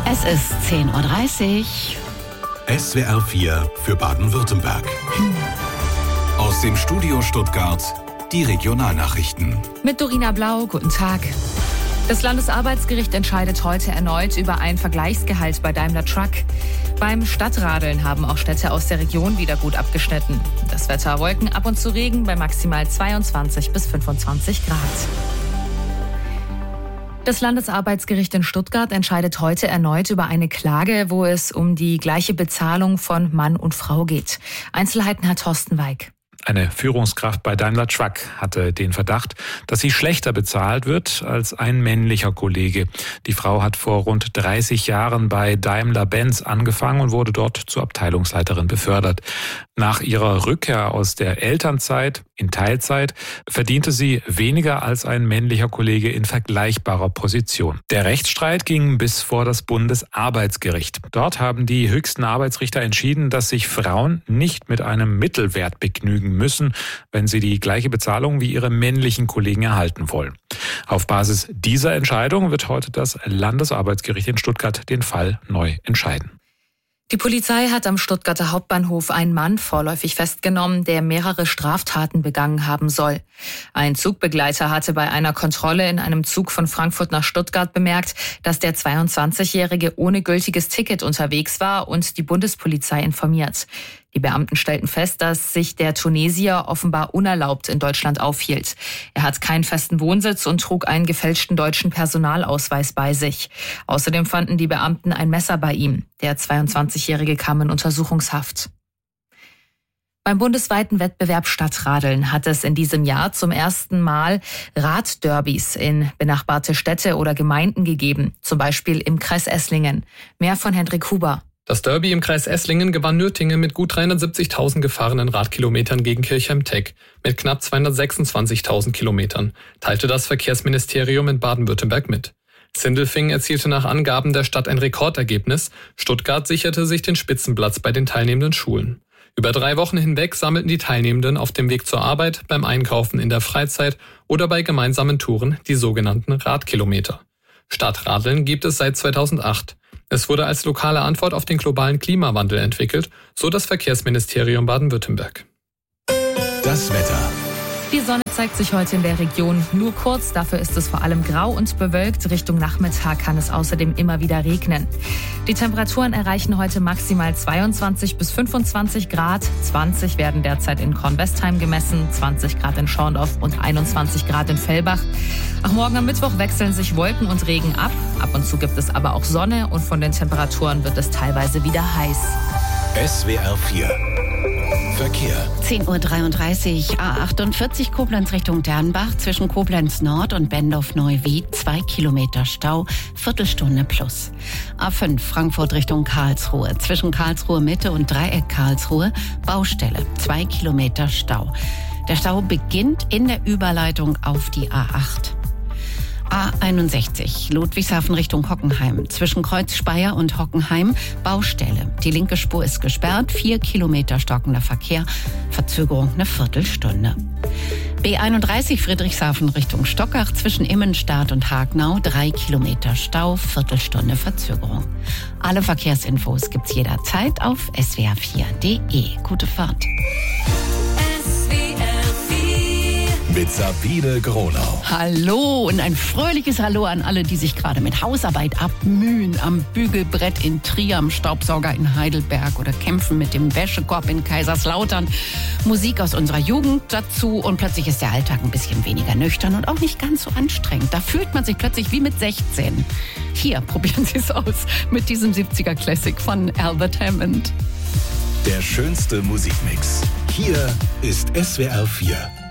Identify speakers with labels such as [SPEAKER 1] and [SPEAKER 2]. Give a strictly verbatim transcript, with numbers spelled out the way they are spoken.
[SPEAKER 1] Es ist zehn Uhr dreißig.
[SPEAKER 2] S W R vier für Baden-Württemberg. Aus dem Studio Stuttgart die Regionalnachrichten.
[SPEAKER 3] Mit Dorina Blau, guten Tag. Das Landesarbeitsgericht entscheidet heute erneut über ein Vergleichsgehalt bei Daimler Truck. Beim Stadtradeln haben auch Städte aus der Region wieder gut abgeschnitten. Das Wetter: Wolken, ab und zu Regen bei maximal zweiundzwanzig bis fünfundzwanzig Grad. Das Landesarbeitsgericht in Stuttgart entscheidet heute erneut über eine Klage, wo es um die gleiche Bezahlung von Mann und Frau geht. Einzelheiten hat Thorsten Weig.
[SPEAKER 4] Eine Führungskraft bei Daimler Truck hatte den Verdacht, dass sie schlechter bezahlt wird als ein männlicher Kollege. Die Frau hat vor rund dreißig Jahren bei Daimler-Benz angefangen und wurde dort zur Abteilungsleiterin befördert. Nach ihrer Rückkehr aus der Elternzeit in Teilzeit verdiente sie weniger als ein männlicher Kollege in vergleichbarer Position. Der Rechtsstreit ging bis vor das Bundesarbeitsgericht. Dort haben die höchsten Arbeitsrichter entschieden, dass sich Frauen nicht mit einem Mittelwert begnügen müssen, wenn sie die gleiche Bezahlung wie ihre männlichen Kollegen erhalten wollen. Auf Basis dieser Entscheidung wird heute das Landesarbeitsgericht in Stuttgart den Fall neu entscheiden.
[SPEAKER 3] Die Polizei hat am Stuttgarter Hauptbahnhof einen Mann vorläufig festgenommen, der mehrere Straftaten begangen haben soll. Ein Zugbegleiter hatte bei einer Kontrolle in einem Zug von Frankfurt nach Stuttgart bemerkt, dass der zweiundzwanzigjährige ohne gültiges Ticket unterwegs war und die Bundespolizei informiert. Die Beamten stellten fest, dass sich der Tunesier offenbar unerlaubt in Deutschland aufhielt. Er hat keinen festen Wohnsitz und trug einen gefälschten deutschen Personalausweis bei sich. Außerdem fanden die Beamten ein Messer bei ihm. Der zweiundzwanzigjährige kam in Untersuchungshaft. Beim bundesweiten Wettbewerb Stadtradeln hat es in diesem Jahr zum ersten Mal Radderbys in benachbarte Städte oder Gemeinden gegeben, zum Beispiel im Kreis Esslingen. Mehr von Hendrik Huber.
[SPEAKER 5] Das Derby im Kreis Esslingen gewann Nürtingen mit gut dreihundertsiebzigtausend gefahrenen Radkilometern gegen Kirchheim-Teck. Mit knapp zweihundertsechsundzwanzigtausend Kilometern, teilte das Verkehrsministerium in Baden-Württemberg mit. Sindelfingen erzielte nach Angaben der Stadt ein Rekordergebnis. Stuttgart sicherte sich den Spitzenplatz bei den teilnehmenden Schulen. Über drei Wochen hinweg sammelten die Teilnehmenden auf dem Weg zur Arbeit, beim Einkaufen in der Freizeit oder bei gemeinsamen Touren die sogenannten Radkilometer. Stadtradeln gibt es seit zweitausendacht. Es wurde als lokale Antwort auf den globalen Klimawandel entwickelt, so das Verkehrsministerium Baden-Württemberg.
[SPEAKER 2] Das Wetter.
[SPEAKER 3] Die Sonne zeigt sich heute in der Region nur kurz, dafür ist es vor allem grau und bewölkt. Richtung Nachmittag kann es außerdem immer wieder regnen. Die Temperaturen erreichen heute maximal zweiundzwanzig bis fünfundzwanzig Grad. zwanzig werden derzeit in Kornwestheim gemessen, zwanzig Grad in Schorndorf und einundzwanzig Grad in Fellbach. Auch morgen am Mittwoch wechseln sich Wolken und Regen ab. Ab und zu gibt es aber auch Sonne und von den Temperaturen wird es teilweise wieder heiß.
[SPEAKER 2] S W R vier Verkehr.
[SPEAKER 1] zehn Uhr dreiunddreißig, A achtundvierzig Koblenz Richtung Dernbach, zwischen Koblenz Nord und Bendorf-Neuwied, zwei Kilometer Stau, Viertelstunde plus. A fünf Frankfurt Richtung Karlsruhe, zwischen Karlsruhe Mitte und Dreieck Karlsruhe, Baustelle, zwei Kilometer Stau. Der Stau beginnt in der Überleitung auf die A acht. A einundsechzig, Ludwigshafen Richtung Hockenheim, zwischen Kreuz Speyer und Hockenheim, Baustelle. Die linke Spur ist gesperrt, vier Kilometer stockender Verkehr, Verzögerung eine Viertelstunde. B einunddreißig, Friedrichshafen Richtung Stockach, zwischen Immenstadt und Hagnau, drei Kilometer Stau, Viertelstunde Verzögerung. Alle Verkehrsinfos gibt's jederzeit auf s w r vier punkt d e. Gute Fahrt.
[SPEAKER 2] Mit Sabine Gronau.
[SPEAKER 1] Hallo und ein fröhliches Hallo an alle, die sich gerade mit Hausarbeit abmühen, am Bügelbrett in Trier, am Staubsauger in Heidelberg oder kämpfen mit dem Wäschekorb in Kaiserslautern. Musik aus unserer Jugend dazu und plötzlich ist der Alltag ein bisschen weniger nüchtern und auch nicht ganz so anstrengend. Da fühlt man sich plötzlich wie mit sechzehn. Hier, probieren Sie es aus mit diesem siebziger Classic von Albert Hammond.
[SPEAKER 2] Der schönste Musikmix. Hier ist S W R vier.